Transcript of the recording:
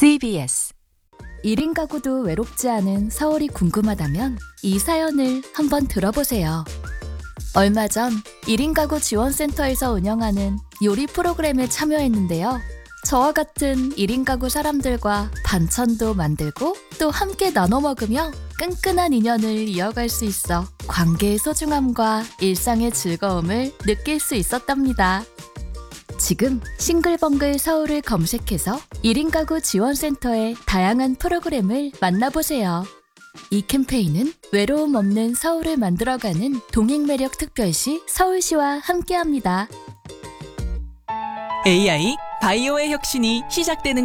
CBS 1인 가구도 외롭지 않은 서울이 궁금하다면 이 사연을 한번 들어보세요. 얼마 전 1인 가구 지원센터에서 운영하는 요리 프로그램에 참여했는데요. 저와 같은 1인 가구 사람들과 반찬도 만들고 또 함께 나눠 먹으며 끈끈한 인연을 이어갈 수 있어 관계의 소중함과 일상의 즐거움을 느낄 수 있었답니다. 지금 싱글벙글 서울을 검색해서 1인 가구 지원센터의 다양한 프로그램을 만나보세요. 이 캠페인은 외로움 없는 서울을 만들어가는 동행매력 특별시 서울시와 함께합니다. AI 바이오의 혁신이 시작되는